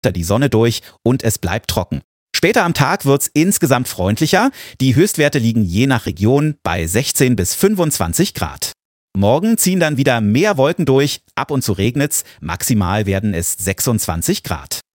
die Sonne durch und es bleibt trocken. Später am Tag wird's insgesamt freundlicher. Die Höchstwerte liegen je nach Region bei 16 bis 25 Grad. Morgen ziehen dann wieder mehr Wolken durch, ab und zu regnet's, maximal werden es 26 Grad.